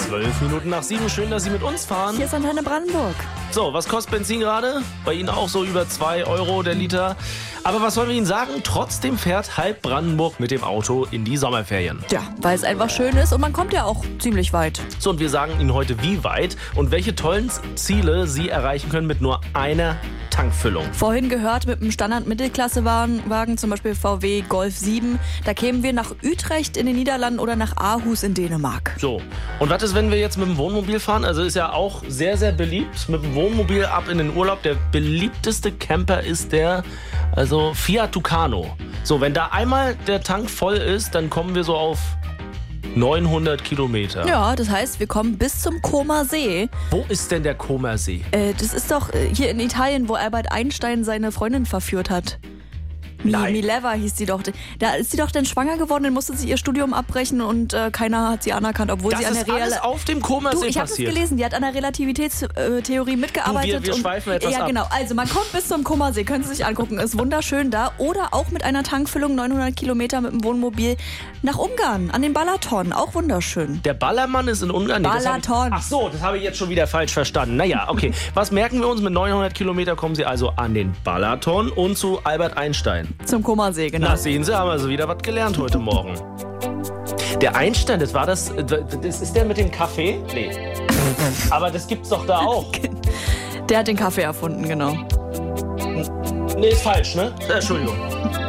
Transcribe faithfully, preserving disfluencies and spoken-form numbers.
Zwölf Minuten nach sieben. Schön, dass Sie mit uns fahren. Hier ist Antenne Brandenburg. So, was kostet Benzin gerade? Bei Ihnen auch so über zwei Euro der Liter. Aber was sollen wir Ihnen sagen? Trotzdem fährt halb Brandenburg mit dem Auto in die Sommerferien. Ja, weil es einfach schön ist und man kommt ja auch ziemlich weit. So, und wir sagen Ihnen heute, wie weit und welche tollen Ziele Sie erreichen können mit nur einer Tankfüllung. Vorhin gehört, mit einem Standard-Mittelklasse-Wagen, zum Beispiel V W Golf sieben, da kämen wir nach Utrecht in den Niederlanden oder nach Aarhus in Dänemark. So, und was ist, wenn wir jetzt mit dem Wohnmobil fahren? Also ist ja auch sehr, sehr beliebt. Mit dem Wohnmobil ab in den Urlaub. Der beliebteste Camper ist der, also Fiat Tucano. So, wenn da einmal der Tank voll ist, dann kommen wir so auf neunhundert Kilometer. Ja, das heißt, wir kommen bis zum Comer See. Wo ist denn der Comer See? Äh, das ist doch äh, hier in Italien, wo Albert Einstein seine Freundin verführt hat. Mi, Nein. Mileva hieß sie doch. Da ist sie doch dann schwanger geworden, dann musste sie ihr Studium abbrechen und äh, keiner hat sie anerkannt, obwohl Das sie an ist der alles Real auf dem Comer Du, See ich habe es passiert. gelesen, die hat an der Relativitätstheorie mitgearbeitet. Du, wir, wir und, schweifen etwas Ja, ab. genau. Also man kommt bis zum Comer See, können Sie sich angucken, ist wunderschön da. Oder auch mit einer Tankfüllung neunhundert Kilometer mit dem Wohnmobil nach Ungarn, an den Balaton, auch wunderschön. Der Ballermann ist in Ungarn. Nee, das hab ich- Balaton. Ach so, das habe ich jetzt schon wieder falsch verstanden. Naja, okay. Was merken wir uns? Mit neunhundert Kilometer kommen Sie also an den Balaton und zu Albert Einstein. Zum Comer See, genau. Na, sehen Sie, haben also wieder was gelernt heute Morgen. Der Einstein, das war das, das ist der mit dem Kaffee? Nee. Aber das gibt's doch da auch. Der hat den Kaffee erfunden, genau. Nee, ist falsch, ne? Entschuldigung.